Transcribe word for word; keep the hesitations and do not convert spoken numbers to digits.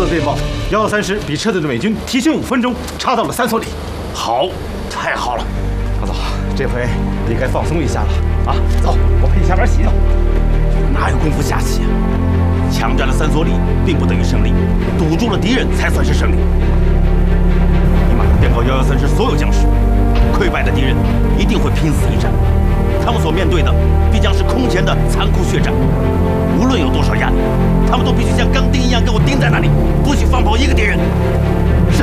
的电报，幺幺三师比车队的美军提前五分钟插到了三所里。 好，太好了， 唐总，这回你该放松一下了啊！走，我陪你下班洗澡。 哪有功夫下棋啊？抢占了三所里，并不等于胜利，堵住了敌人才算是胜利。你马上电告幺幺三师所有将士，溃败的敌人一定会拼死一战，他们所面对的必将是空前的残酷血战。无论有多少压力，他们都必须像钢钉一样给我钉在那里，不许放跑一个敌人。